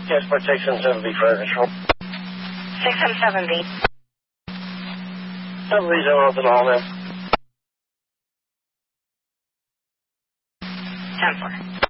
Transport 670 further control. 670. 70 to the hall now. 10-4.